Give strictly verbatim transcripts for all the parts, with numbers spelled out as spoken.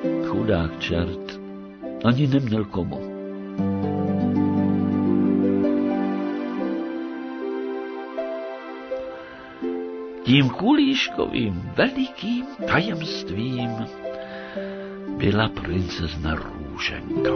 Chudák čert, ani neměl komu. Tím Kulíškovým velikým tajemstvím byla princezna Růženka.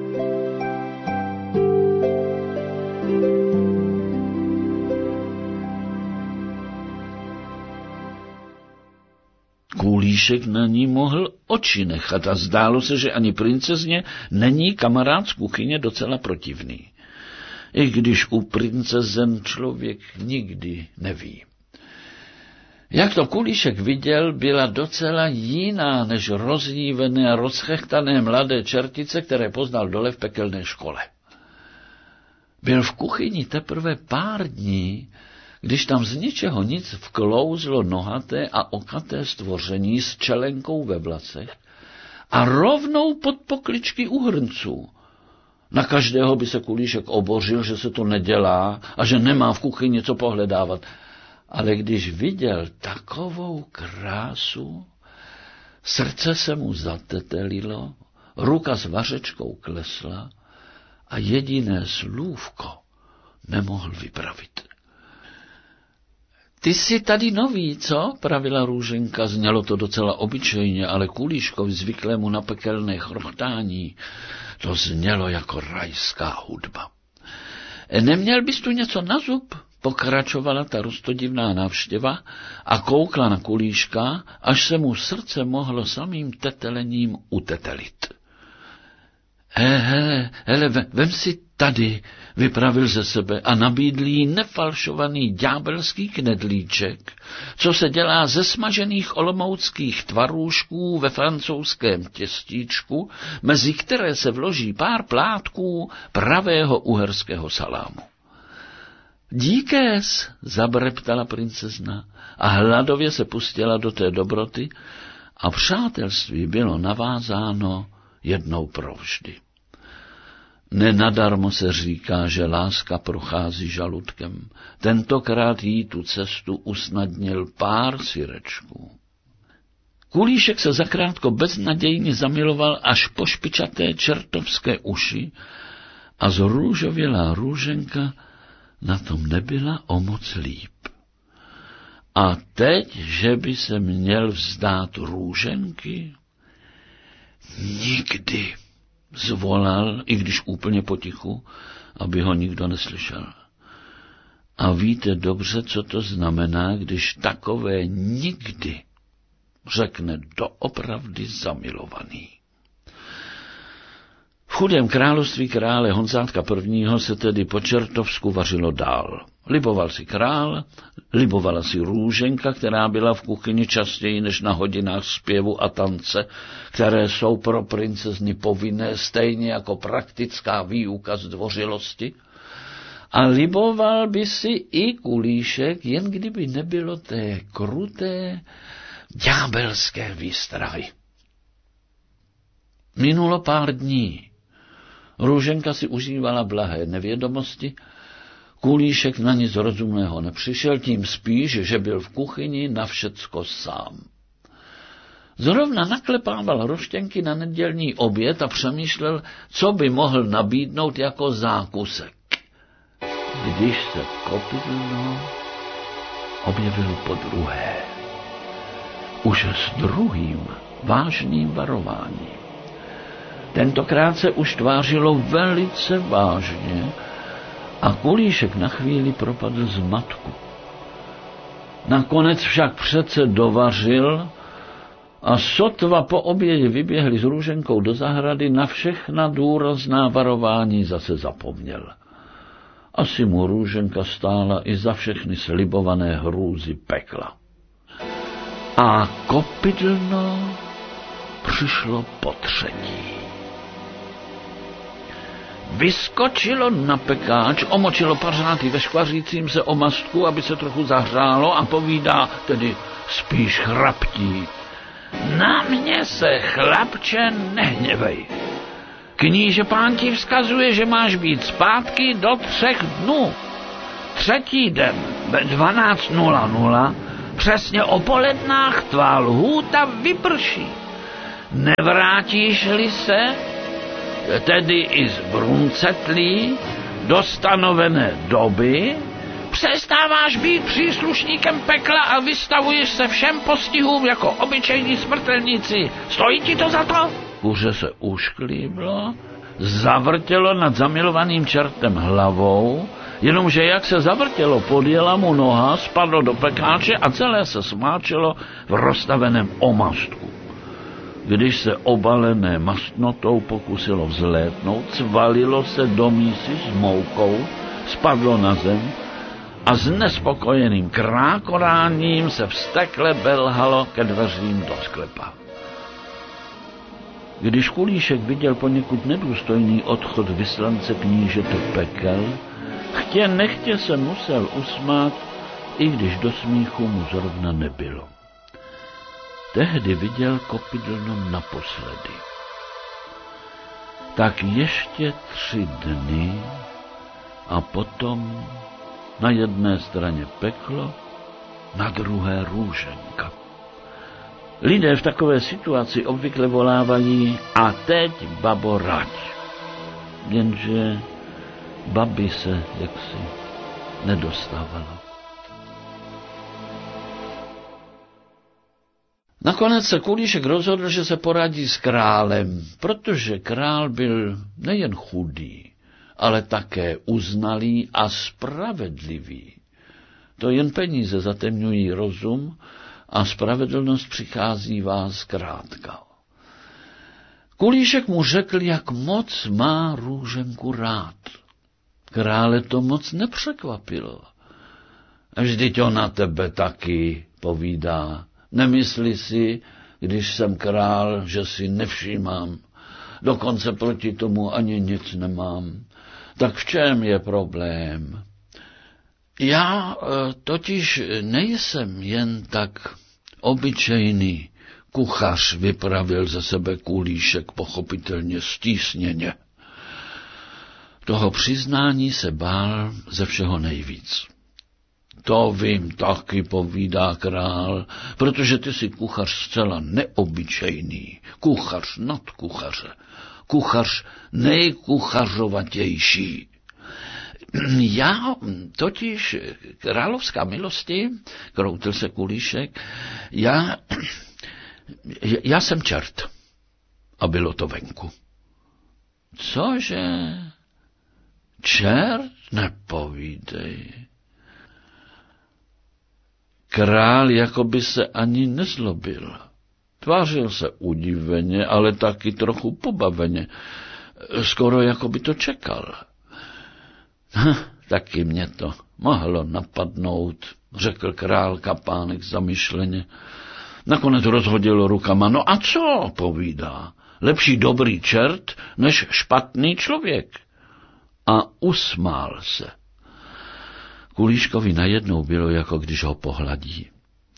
Kulíšek na ní mohl oči nechat a zdálo se, že ani princezně není kamarád z kuchyně docela protivný. I když u princezen člověk nikdy neví. Jak to Kulíšek viděl, byla docela jiná než rozdívené a rozchechtané mladé čertice, které poznal dole v pekelné škole. Byl v kuchyni teprve pár dní, když tam z ničeho nic vklouzlo nohaté a okaté stvoření s čelenkou ve vlasech a rovnou pod pokličky u hrnců. Na každého by se Kulíšek obořil, že se to nedělá a že nemá v kuchyni co pohledávat. Ale když viděl takovou krásu, srdce se mu zatetelilo, ruka s vařečkou klesla a jediné slůvko nemohl vypravit. Ty jsi tady nový, co? Pravila Růženka. Znělo to docela obyčejně, ale Kulíškovi zvyklému na pekelné chrochtání to znělo jako rajská hudba. Neměl bys tu něco na zub? Pokračovala ta rostodivná návštěva a koukla na Kulíška, až se mu srdce mohlo samým tetelením utetelit. He, hele, hele, vem si tady, vypravil ze sebe a nabídl jí nefalšovaný ďábelský knedlíček, co se dělá ze smažených olomouckých tvarůžků ve francouzském těstíčku, mezi které se vloží pár plátků pravého uherského salámu. Díkés, zabreptala princezna a hladově se pustila do té dobroty a přátelství bylo navázáno jednou provždy. Nenadarmo se říká, že láska prochází žaludkem. Tentokrát jí tu cestu usnadnil pár syrečků. Kulíšek se zakrátko beznadějně zamiloval až po špičaté čertovské uši a zrůžovělá Růženka na tom nebyla o moc líp. A teď, že by se měl vzdát Růženky? Nikdy, zvolal, i když úplně potichu, aby ho nikdo neslyšel. A víte dobře, co to znamená, když takové nikdy řekne doopravdy zamilovaný. V chudém království krále Honzátka prvního se tedy po čertovsku vařilo dál. Liboval si král, libovala si Růženka, která byla v kuchyni častěji než na hodinách zpěvu a tance, které jsou pro princezny povinné, stejně jako praktická výuka zdvořilosti. A liboval by si i Kulíšek, jen kdyby nebylo té kruté, ďábelské výstrahy. Minulo pár dní. Růženka si užívala blahé nevědomosti, Kulíšek na nic rozumného nepřišel, tím spíš, že byl v kuchyni na všecko sám. Zrovna naklepával roštěnky na nedělní oběd a přemýšlel, co by mohl nabídnout jako zákusek. Když se Kopydlno objevil podruhé. Už s druhým vážným varováním. Tentokrát se už tvářilo velice vážně a Kulíšek na chvíli propadl zmatku. Nakonec však přece dovařil a sotva po obědě vyběhli s Růženkou do zahrady, na všechna důrazná varování zase zapomněl. Asi mu Růženka stála i za všechny slibované hrůzy pekla. A Kopydlno přišlo po třetí. Vyskočilo na pekáč, omočilo pařáty ve škvařícím se omastku, aby se trochu zahřálo a povídá, tedy spíš chraptí. Na mě se, chlapče, nehněvej. Kníže pán ti vzkazuje, že máš být zpátky do třech dnů. Třetí den ve dvanáct nula nula přesně o polednách tvá lhůta vyprší. Nevrátíš-li se, tedy i z bruncetlí, do stanovené doby, přestáváš být příslušníkem pekla a vystavuješ se všem postihům jako obyčejní smrtelníci. Stojí ti to za to? Kuře se ušklíblo, zavrtělo nad zamilovaným čertem hlavou, jenomže jak se zavrtělo, podjela mu noha, spadlo do pekáče a celé se smáčelo v rozstaveném omastku. Když se obalené mastnotou pokusilo vzlétnout, svalilo se do mísy s moukou, spadlo na zem a s nespokojeným krákoráním se vztekle belhalo ke dveřím do sklepa. Když Kulíšek viděl poněkud nedůstojný odchod vyslance knížete pekel, chtě nechtě se musel usmát, i když do smíchu mu zrovna nebylo. Tehdy viděl Kopydlno naposledy. Tak ještě tři dny a potom na jedné straně peklo, na druhé růženka. Lidé v takové situaci obvykle volávají a teď, babo, rať. Jenže babi se jaksi nedostávalo. Nakonec se Kulíšek rozhodl, že se poradí s králem, protože král byl nejen chudý, ale také uznalý a spravedlivý. To jen peníze zatemňují rozum a spravedlnost přichází vás zkrátka. Kulíšek mu řekl, jak moc má růženku rád. Krále to moc nepřekvapilo. Vždyť ona tebe taky, povídá. Nemyslí si, když jsem král, že si nevšímám. Dokonce proti tomu ani nic nemám. Tak v čem je problém? Já totiž nejsem jen tak obyčejný kuchař, vypravil ze sebe Kulíšek pochopitelně stísněně. Toho přiznání se bál ze všeho nejvíc. To vím taky, povídá král, protože ty jsi kuchař zcela neobyčejný, kuchař nad kuchaře, kuchař nejkuchařovatější. Já totiž, královská milosti, kroutil se Kulíšek, já, já jsem čert. A bylo to venku. Cože? Čert? Nepovídej. Král jako by se ani nezlobil. Tvářil se udiveně, ale taky trochu pobaveně. Skoro jako by to čekal. Hm, taky mě to mohlo napadnout, řekl král Kapánek zamyšleně. Nakonec rozhodil rukama. No a co, povídá, lepší dobrý čert, než špatný člověk. A usmál se. Kulíškovi najednou bylo, jako když ho pohladí.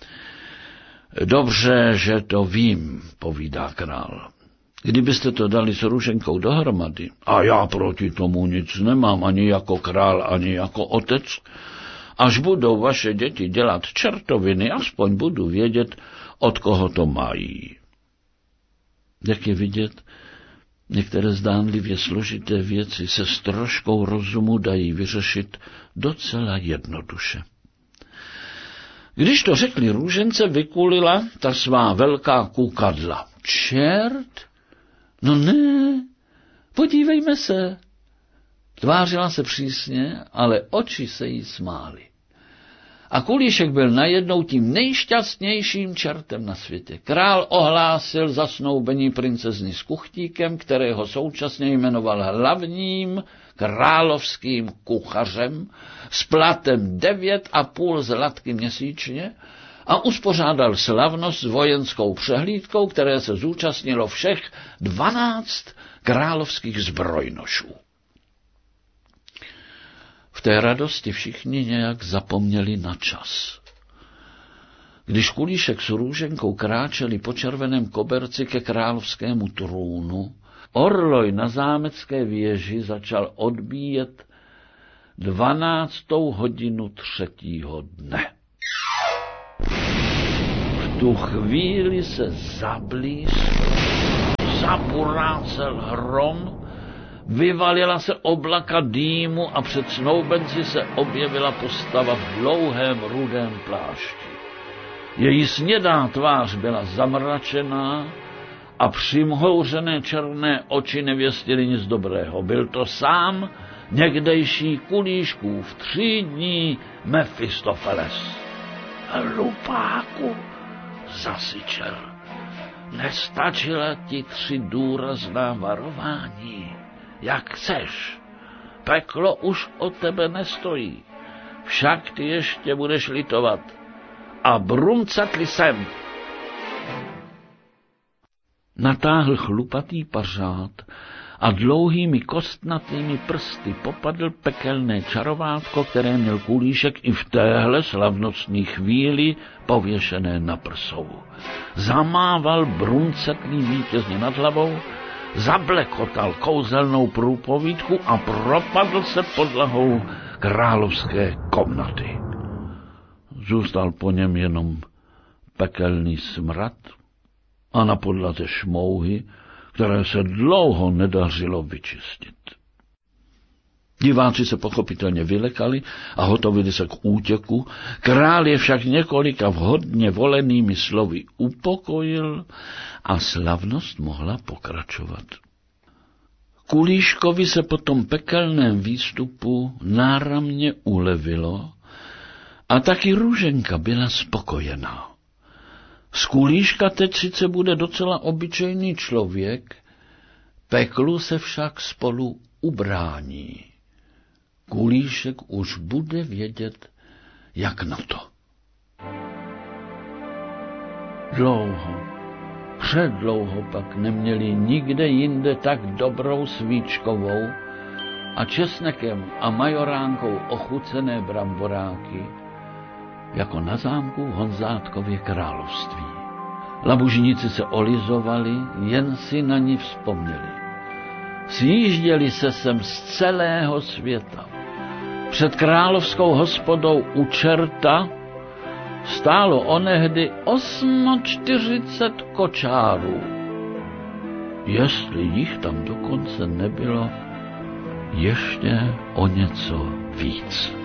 Dobře, že to vím, povídá král. Kdybyste to dali s růženkou dohromady, a já proti tomu nic nemám, ani jako král, ani jako otec, až budou vaše děti dělat čertoviny, aspoň budu vědět, od koho to mají. Jak je vidět, některé zdánlivě složité věci se s troškou rozumu dají vyřešit docela jednoduše. Když to řekli růžence, vykulila ta svá velká kukadla. Čert? No ne, podívejme se. Tvářila se přísně, ale oči se jí smály. A Kulíšek byl najednou tím nejšťastnějším čertem na světě. Král ohlásil zasnoubení princezny s Kuchtíkem, kterého současně jmenoval hlavním královským kuchařem s platem devět a půl zlatky měsíčně a uspořádal slavnost s vojenskou přehlídkou, které se zúčastnilo všech dvanáct královských zbrojnošů. V té radosti všichni nějak zapomněli na čas. Když Kulíšek s růženkou kráčeli po červeném koberci ke královskému trůnu, orloj na zámecké věži začal odbíjet dvanáctou hodinu třetího dne. V tu chvíli se zablízl, zaburácel hrom, vyvalila se oblaka dýmu a před snoubenci se objevila postava v dlouhém rudém plášti. Její snědá tvář byla zamračená a přimhouřené černé oči nevěstily nic dobrého. Byl to sám někdejší Kulíškův třídní Mefistofeles. Hlupáku, zasyčel, nestačila ti tři důrazná varování. Jak chceš, peklo už o tebe nestojí, však ty ještě budeš litovat. A brumcatli sem. Natáhl chlupatý pařád a dlouhými kostnatými prsty popadl pekelné čarovátko, které měl Kulíšek i v téhle slavnostní chvíli pověšené na prsou. Zamával brumcatlý vítězně nad hlavou, zablekotal kouzelnou průpovídku a propadl se podlahou královské komnaty. Zůstal po něm jenom pekelný smrad a na podlaze šmouhy, které se dlouho nedařilo vyčistit. Diváci se pochopitelně vylekali a hotovili se k útěku. Král je však několika vhodně volenými slovy upokojil a slavnost mohla pokračovat. Kulíškovi se po tom pekelném výstupu náramně ulevilo a taky Růženka byla spokojená. Z Kulíška teď sice bude docela obyčejný člověk, peklu se však spolu ubrání. Kulíšek už bude vědět, jak na to. Dlouho, předlouho pak neměli nikde jinde tak dobrou svíčkovou a česnekem a majoránkou ochucené bramboráky, jako na zámku v Honzátkově království. Labužníci se olizovali, jen si na ní vzpomněli. Sjížděli se sem z celého světa. Před královskou hospodou u Čerta stálo onehdy čtyřicet osm kočárů. Jestli jich tam dokonce nebylo ještě o něco víc.